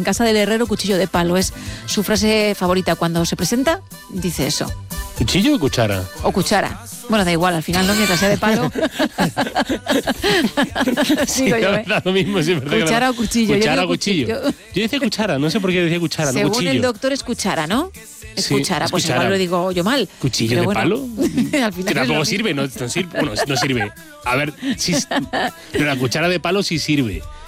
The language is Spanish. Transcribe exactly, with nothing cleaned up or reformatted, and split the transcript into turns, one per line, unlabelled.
casa del herrero, cuchillo de palo. Es su frase favorita cuando se presenta, dice eso.
¿Cuchillo o cuchara?
O cuchara. Bueno, da igual, al final no, mientras sea de palo.
Sí,
Digo yo, ¿eh?
da lo mismo. Sí,
Cuchara o cuchillo.
Cuchara
yo
o cuchillo.
cuchillo.
Yo decía cuchara, no sé por qué decía cuchara,
Según
no cuchillo.
el doctor es cuchara, ¿no? Es
Sí,
cuchara,
es
pues
cuchara.
igual lo digo yo mal.
¿Cuchillo
Pero
de
bueno,
palo?
al final
Que
es
tampoco
lo
sirve, no, no sirve. Bueno, no sirve. A ver, sí, pero la cuchara de palo sí sirve.